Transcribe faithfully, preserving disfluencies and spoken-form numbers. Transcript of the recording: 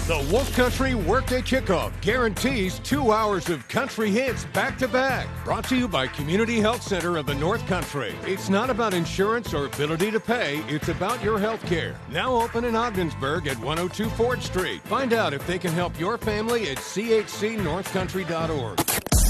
The Wolf Country Workday Kickoff guarantees two hours of country hits back-to-back. Brought to you by Community Health Center of the North Country. It's not about insurance or ability to pay. It's about your health care. Now open in Ogdensburg at one oh two Ford Street. Find out if they can help your family at c h c north country dot org.